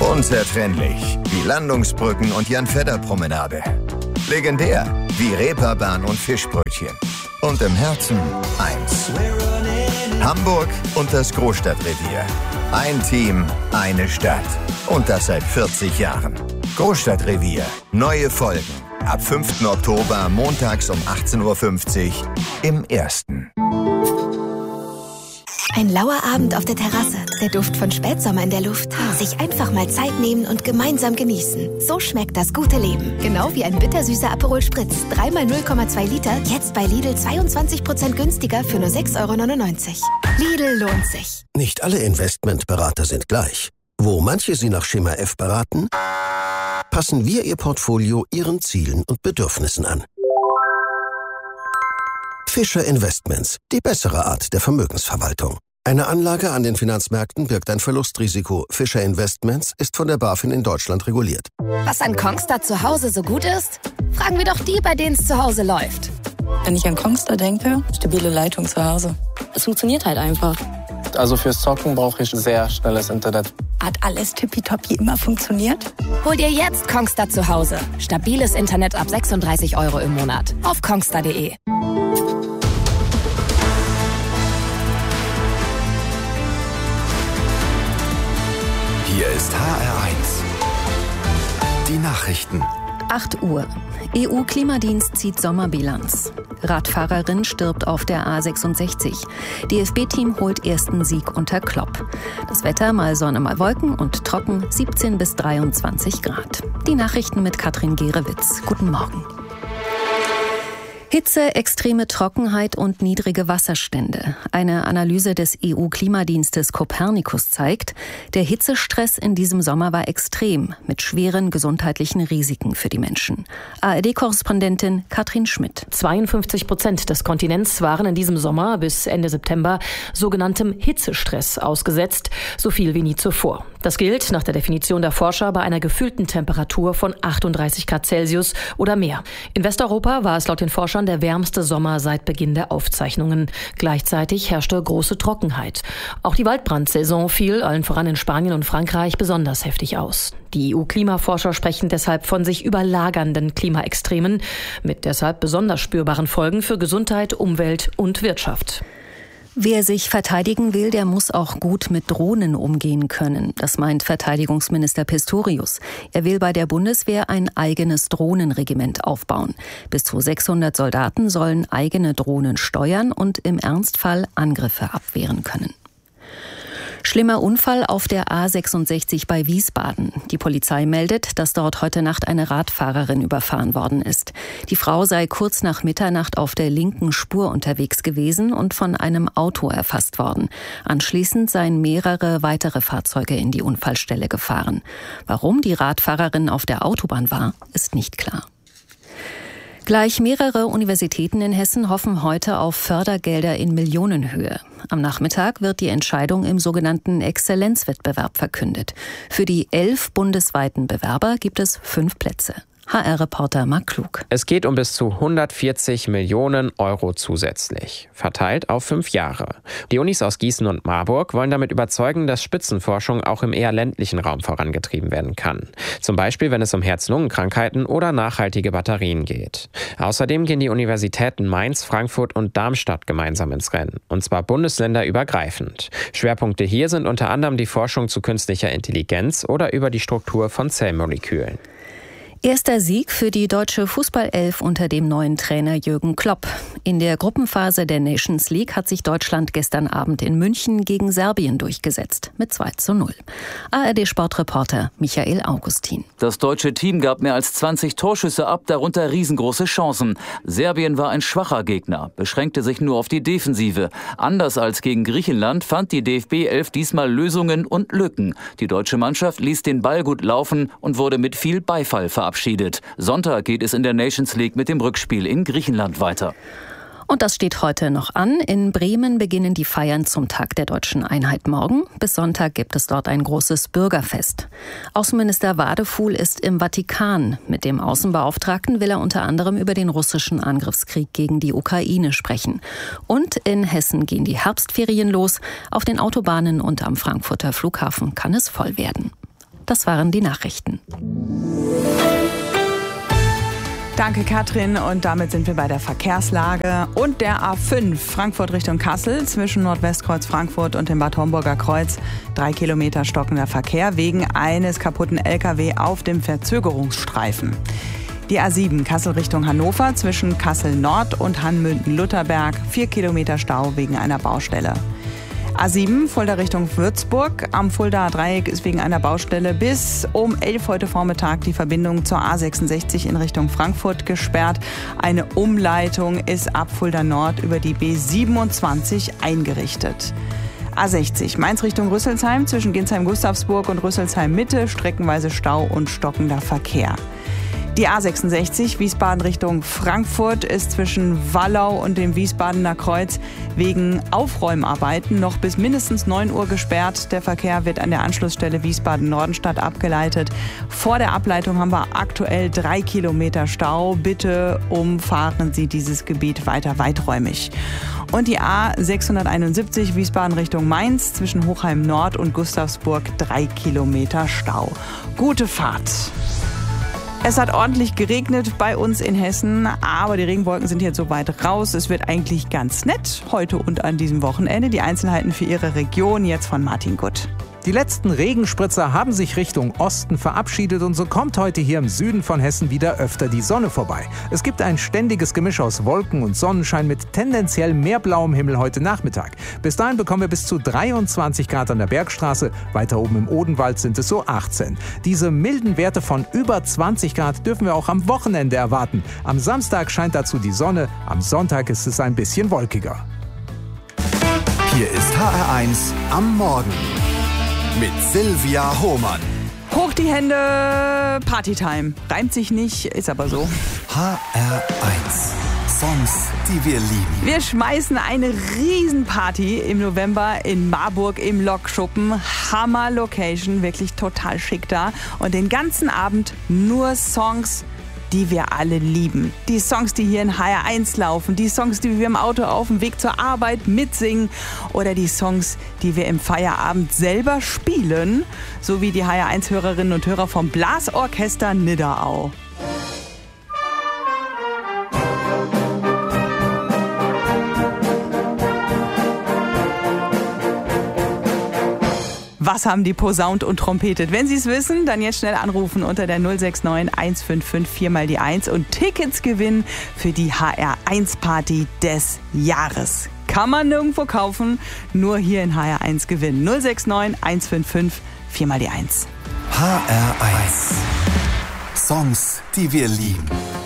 Unzertrennlich wie Landungsbrücken und Jan-Fedder-Promenade. Legendär wie Reeperbahn und Fischbrötchen. Und im Herzen eins. Hamburg und das Großstadtrevier. Ein Team, eine Stadt. Und das seit 40 Jahren. Großstadtrevier. Neue Folgen. Ab 5. Oktober montags um 18.50 Uhr im Ersten. Ein lauer Abend auf der Terrasse, der Duft von Spätsommer in der Luft. Sich einfach mal Zeit nehmen und gemeinsam genießen. So schmeckt das gute Leben. Genau wie ein bittersüßer Aperol Spritz. 3x 0,2 Liter, jetzt bei Lidl 22% günstiger für nur 6,99 €. Lidl lohnt sich. Nicht alle Investmentberater sind gleich. Wo manche Sie nach Schema F beraten, passen wir Ihr Portfolio Ihren Zielen und Bedürfnissen an. Fischer Investments, die bessere Art der Vermögensverwaltung. Eine Anlage an den Finanzmärkten birgt ein Verlustrisiko. Fischer Investments ist von der BaFin in Deutschland reguliert. Was an Kongstar zu Hause so gut ist? Fragen wir doch die, bei denen es zu Hause läuft. Wenn ich an Kongstar denke, stabile Leitung zu Hause. Es funktioniert halt einfach. Also fürs Zocken brauche ich sehr schnelles Internet. Hat alles tippitoppi immer funktioniert? Hol dir jetzt Kongstar zu Hause. Stabiles Internet ab 36 € im Monat. Auf kongstar.de. Hier ist HR1. Die Nachrichten. 8 Uhr. EU-Klimadienst zieht Sommerbilanz. Radfahrerin stirbt auf der A66. DFB-Team holt ersten Sieg unter Klopp. Das Wetter mal Sonne, mal Wolken und trocken 17 bis 23 Grad. Die Nachrichten mit Katrin Gerewitz. Guten Morgen. Hitze, extreme Trockenheit und niedrige Wasserstände. Eine Analyse des EU-Klimadienstes Copernicus zeigt, der Hitzestress in diesem Sommer war extrem, mit schweren gesundheitlichen Risiken für die Menschen. ARD-Korrespondentin Katrin Schmidt. 52% des Kontinents waren in diesem Sommer bis Ende September sogenanntem Hitzestress ausgesetzt, so viel wie nie zuvor. Das gilt nach der Definition der Forscher bei einer gefühlten Temperatur von 38 Grad Celsius oder mehr. In Westeuropa war es laut den Forschern der wärmste Sommer seit Beginn der Aufzeichnungen. Gleichzeitig herrschte große Trockenheit. Auch die Waldbrandsaison fiel, allen voran in Spanien und Frankreich, besonders heftig aus. Die EU-Klimaforscher sprechen deshalb von sich überlagernden Klimaextremen mit deshalb besonders spürbaren Folgen für Gesundheit, Umwelt und Wirtschaft. Wer sich verteidigen will, der muss auch gut mit Drohnen umgehen können. Das meint Verteidigungsminister Pistorius. Er will bei der Bundeswehr ein eigenes Drohnenregiment aufbauen. Bis zu 600 Soldaten sollen eigene Drohnen steuern und im Ernstfall Angriffe abwehren können. Schlimmer Unfall auf der A66 bei Wiesbaden. Die Polizei meldet, dass dort heute Nacht eine Radfahrerin überfahren worden ist. Die Frau sei kurz nach Mitternacht auf der linken Spur unterwegs gewesen und von einem Auto erfasst worden. Anschließend seien mehrere weitere Fahrzeuge in die Unfallstelle gefahren. Warum die Radfahrerin auf der Autobahn war, ist nicht klar. Gleich mehrere Universitäten in Hessen hoffen heute auf Fördergelder in Millionenhöhe. Am Nachmittag wird die Entscheidung im sogenannten Exzellenzwettbewerb verkündet. Für die 11 bundesweiten Bewerber gibt es 5 Plätze. HR-Reporter Marc Klug. Es geht um bis zu 140 Millionen Euro zusätzlich, verteilt auf 5 Jahre. Die Unis aus Gießen und Marburg wollen damit überzeugen, dass Spitzenforschung auch im eher ländlichen Raum vorangetrieben werden kann. Zum Beispiel, wenn es um Herz-Lungen-Krankheiten oder nachhaltige Batterien geht. Außerdem gehen die Universitäten Mainz, Frankfurt und Darmstadt gemeinsam ins Rennen. Und zwar bundesländerübergreifend. Schwerpunkte hier sind unter anderem die Forschung zu künstlicher Intelligenz oder über die Struktur von Zellmolekülen. Erster Sieg für die deutsche Fußballelf unter dem neuen Trainer Jürgen Klopp. In der Gruppenphase der Nations League hat sich Deutschland gestern Abend in München gegen Serbien durchgesetzt mit 2:0. ARD-Sportreporter Michael Augustin. Das deutsche Team gab mehr als 20 Torschüsse ab, darunter riesengroße Chancen. Serbien war ein schwacher Gegner, beschränkte sich nur auf die Defensive. Anders als gegen Griechenland fand die DFB-Elf diesmal Lösungen und Lücken. Die deutsche Mannschaft ließ den Ball gut laufen und wurde mit viel Beifall verabschiedet. Sonntag geht es in der Nations League mit dem Rückspiel in Griechenland weiter. Und das steht heute noch an. In Bremen beginnen die Feiern zum Tag der deutschen Einheit morgen. Bis Sonntag gibt es dort ein großes Bürgerfest. Außenminister Wadefuhl ist im Vatikan. Mit dem Außenbeauftragten will er unter anderem über den russischen Angriffskrieg gegen die Ukraine sprechen. Und in Hessen gehen die Herbstferien los. Auf den Autobahnen und am Frankfurter Flughafen kann es voll werden. Das waren die Nachrichten. Danke, Katrin. Und damit sind wir bei der Verkehrslage und der A5 Frankfurt Richtung Kassel zwischen Nordwestkreuz Frankfurt und dem Bad Homburger Kreuz. 3 Kilometer stockender Verkehr wegen eines kaputten LKW auf dem Verzögerungsstreifen. Die A7 Kassel Richtung Hannover zwischen Kassel Nord und Hannmünden-Lutherberg. 4 Kilometer Stau wegen einer Baustelle. A7 Fulda Richtung Würzburg. Am Fuldaer Dreieck ist wegen einer Baustelle bis um 11 heute Vormittag die Verbindung zur A66 in Richtung Frankfurt gesperrt. Eine Umleitung ist ab Fulda Nord über die B27 eingerichtet. A60 Mainz Richtung Rüsselsheim zwischen Ginsheim-Gustavsburg und Rüsselsheim-Mitte. Streckenweise Stau und stockender Verkehr. Die A66 Wiesbaden Richtung Frankfurt ist zwischen Wallau und dem Wiesbadener Kreuz wegen Aufräumarbeiten noch bis mindestens 9 Uhr gesperrt. Der Verkehr wird an der Anschlussstelle Wiesbaden-Nordenstadt abgeleitet. Vor der Ableitung haben wir aktuell 3 Kilometer Stau. Bitte umfahren Sie dieses Gebiet weiter weiträumig. Und die A671 Wiesbaden Richtung Mainz zwischen Hochheim Nord und Gustavsburg 3 Kilometer Stau. Gute Fahrt! Es hat ordentlich geregnet bei uns in Hessen, aber die Regenwolken sind jetzt so weit raus. Es wird eigentlich ganz nett heute und an diesem Wochenende. Die Einzelheiten für Ihre Region jetzt von Martin Gutt. Die letzten Regenspritzer haben sich Richtung Osten verabschiedet und so kommt heute hier im Süden von Hessen wieder öfter die Sonne vorbei. Es gibt ein ständiges Gemisch aus Wolken und Sonnenschein mit tendenziell mehr blauem Himmel heute Nachmittag. Bis dahin bekommen wir bis zu 23 Grad an der Bergstraße, weiter oben im Odenwald sind es so 18. Diese milden Werte von über 20 Grad dürfen wir auch am Wochenende erwarten. Am Samstag scheint dazu die Sonne, am Sonntag ist es ein bisschen wolkiger. Hier ist HR1 am Morgen mit Silvia Hohmann. Hoch die Hände, Partytime. Reimt sich nicht, ist aber so. HR1, Songs, die wir lieben. Wir schmeißen eine Riesenparty im November in Marburg im Lokschuppen. Hammer Location, wirklich total schick da. Und den ganzen Abend nur Songs, die wir alle lieben. Die Songs, die hier in HR1 laufen, die Songs, die wir im Auto auf dem Weg zur Arbeit mitsingen oder die Songs, die wir im Feierabend selber spielen, so wie die HR1-Hörerinnen und Hörer vom Blasorchester Nidderau. Was haben die posaunt und trompetet? Wenn Sie es wissen, dann jetzt schnell anrufen unter der 069 155 4 mal die 1 und Tickets gewinnen für die HR1-Party des Jahres. Kann man nirgendwo kaufen, nur hier in HR1 gewinnen. 069 155 4 mal die 1. HR1, Songs, die wir lieben.